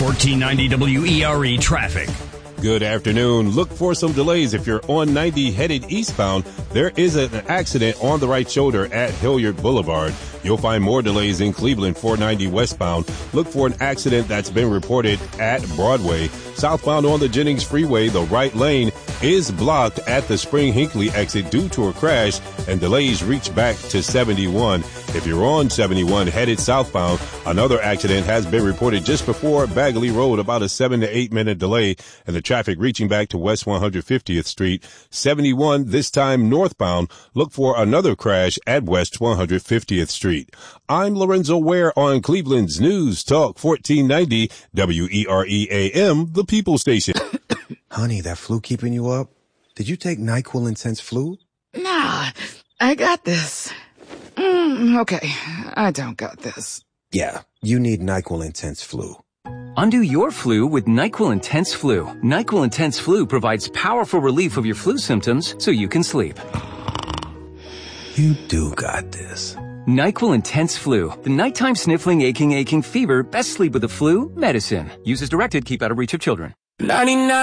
1490 WERE traffic. Good afternoon. Look for some delays if you're on 90 headed eastbound. There is an accident on the right shoulder at Hilliard Boulevard. You'll find more delays in Cleveland 490 westbound. Look for an accident that's been reported at Broadway. Southbound on the Jennings Freeway, the right lane is blocked at the Spring Hinckley exit due to a crash, and delays reach back to 71. If you're on 71 headed southbound, another accident has been reported just before Bagley Road, about a 7 to 8 minute delay, and the traffic reaching back to West 150th Street. 71, this time northbound. Look for another crash at West 150th Street. I'm Lorenzo Ware on Cleveland's News Talk 1490 WERE AM, the People Station. Honey, that flu keeping you up? Did you take NyQuil Intense Flu? Nah, I got this. Okay, I don't got this. Yeah, you need NyQuil Intense Flu. Undo your flu with NyQuil Intense Flu. NyQuil Intense Flu provides powerful relief of your flu symptoms so you can sleep. You do got this. NyQuil Intense Flu. The nighttime sniffling, aching fever, best sleep with the flu, medicine. Use as directed, keep out of reach of children. 99